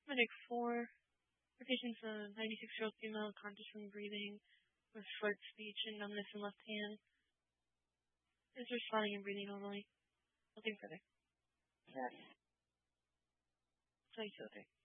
Medic 4. Our patient's a 96-year-old female, conscious from breathing, with slurred speech and numbness in left hand. Is responding and breathing normally. Nothing further. Yes. 2203.